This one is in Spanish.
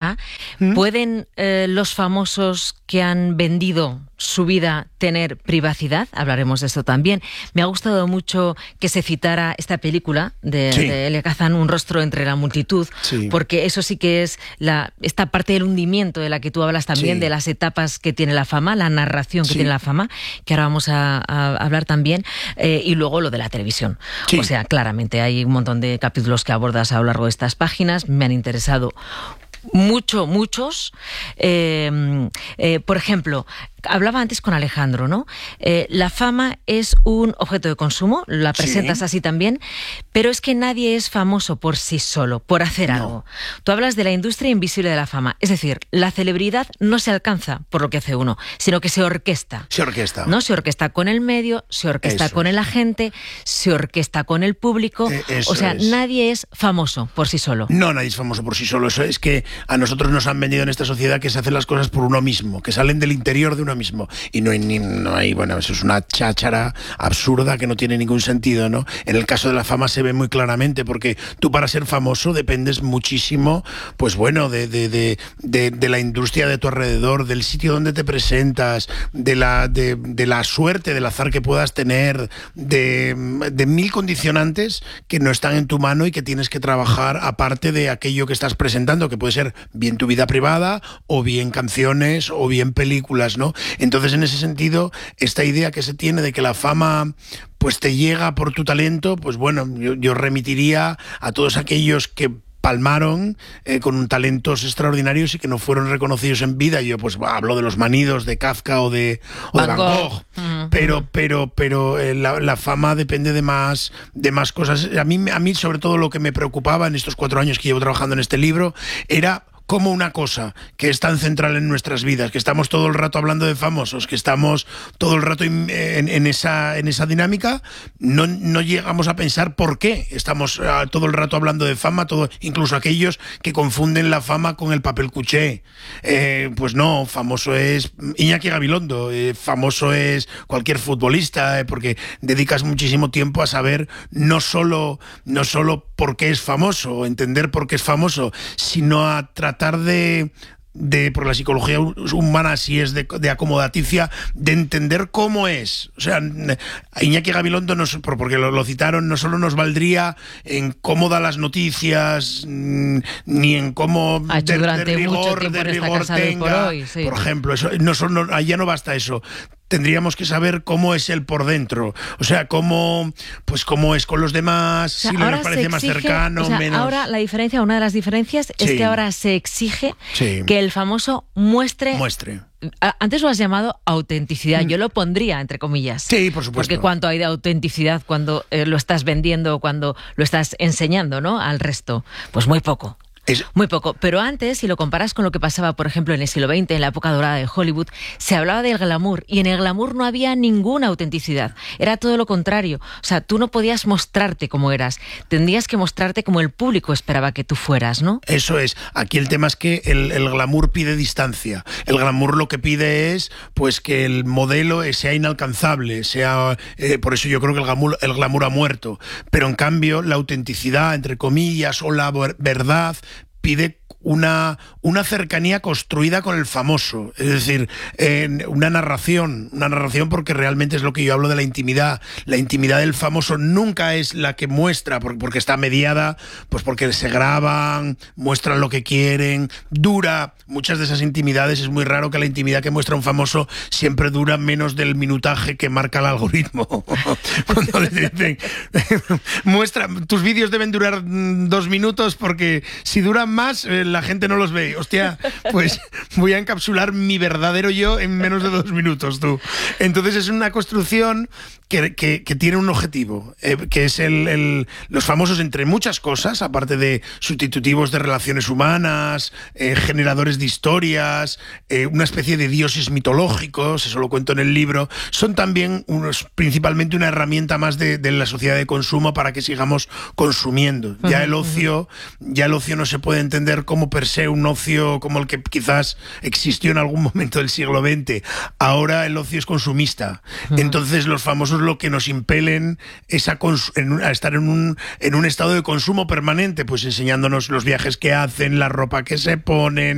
persona. ¿Pueden los famosos que han vendido su vida tener privacidad? Hablaremos de esto también. Me ha gustado mucho que se citara esta película de Elia Kazan, Un rostro entre la multitud, porque eso sí que es esta parte del hundimiento de la que tú hablas también, de las etapas que tiene la fama, la narración que tiene la fama, que ahora vamos a hablar también, y luego lo de la televisión. O sea, claramente hay un montón de capítulos que abordas a lo largo de estas páginas, me han interesado muchos. Por ejemplo, hablaba antes con Alejandro, ¿no? La fama es un objeto de consumo, la presentas así también, pero es que nadie es famoso por sí solo, por hacer algo. Tú hablas de la industria invisible de la fama, es decir, la celebridad no se alcanza por lo que hace uno, sino que se orquesta. Se orquesta. ¿No? Se orquesta con el medio, se orquesta con el agente, se orquesta con el público. O sea, nadie es famoso por sí solo. No, nadie es famoso por sí solo. Eso es que a nosotros nos han vendido en esta sociedad que se hacen las cosas por uno mismo, que salen del interior de uno mismo. Y no hay, bueno, eso es una cháchara absurda que no tiene ningún sentido, ¿no? En el caso de la fama se ve muy claramente, porque tú para ser famoso dependes muchísimo, pues bueno, de la industria de tu alrededor, del sitio donde te presentas, de la suerte, del azar que puedas tener, de mil condicionantes que no están en tu mano y que tienes que trabajar aparte de aquello que estás presentando, que puede ser bien tu vida privada, o bien canciones, o bien películas, ¿no? Entonces, en ese sentido, esta idea que se tiene de que la fama pues te llega por tu talento, pues bueno, yo remitiría a todos aquellos que palmaron con talentos extraordinarios y que no fueron reconocidos en vida. Yo pues hablo de los manidos de Kafka o de Van Gogh. Pero la fama depende de más cosas. A mí sobre todo lo que me preocupaba en estos 4 años que llevo trabajando en este libro era como una cosa que es tan central en nuestras vidas, que estamos todo el rato hablando de famosos, que estamos todo el rato en esa dinámica, no llegamos a pensar por qué estamos todo el rato hablando de fama, incluso aquellos que confunden la fama con el papel cuché. Pues no, famoso es Iñaki Gabilondo, famoso es cualquier futbolista, porque dedicas muchísimo tiempo a saber no solo por qué es famoso, entender por qué es famoso, sino a tratar por la psicología humana, si es de acomodaticia, de entender cómo es. O sea, Iñaki Gabilondo, porque lo citaron, no solo nos valdría en cómo da las noticias, ni en cómo de rigor tenga, por ejemplo. Eso, ya no basta eso. Tendríamos que saber cómo es él por dentro, o sea, cómo es con los demás, si nos parece más cercano, menos. Ahora una de las diferencias es que ahora se exige que el famoso muestre. Antes lo has llamado autenticidad, yo lo pondría entre comillas. Sí, por supuesto. Porque cuánto hay de autenticidad cuando lo estás vendiendo o cuando lo estás enseñando, ¿no?, al resto. Pues muy poco. Muy poco, pero antes, si lo comparas con lo que pasaba, por ejemplo, en el siglo XX, en la época dorada de Hollywood, se hablaba del glamour, y en el glamour no había ninguna autenticidad, era todo lo contrario. O sea, tú no podías mostrarte como eras, tendrías que mostrarte como el público esperaba que tú fueras, ¿no? Eso es, aquí el tema es que el glamour pide distancia, el glamour lo que pide es pues que el modelo sea inalcanzable, por eso yo creo que el glamour ha muerto, pero en cambio la autenticidad, entre comillas, o la verdad pide una cercanía construida con el famoso, es decir, una narración porque realmente es lo que yo hablo de la intimidad. La intimidad del famoso nunca es la que muestra, porque está mediada, pues porque se graban, muestran lo que quieren, dura. Muchas de esas intimidades, es muy raro que la intimidad que muestra un famoso siempre dura menos del minutaje que marca el algoritmo. Cuando le dicen, tus vídeos deben durar 2 minutos porque si duran más, la gente no los ve. Hostia, pues voy a encapsular mi verdadero yo en menos de 2 minutos, tú. Entonces es una construcción que tiene un objetivo, que es los famosos, entre muchas cosas, aparte de sustitutivos de relaciones humanas, generadores de historias, una especie de dioses mitológicos, eso lo cuento en el libro, son también principalmente una herramienta más de la sociedad de consumo para que sigamos consumiendo. Ya el ocio no se puede entender como per se un ocio como el que quizás existió en algún momento del siglo XX. Ahora el ocio es consumista. Entonces los famosos lo que nos impelen es a estar en un estado de consumo permanente, pues enseñándonos los viajes que hacen, la ropa que se ponen,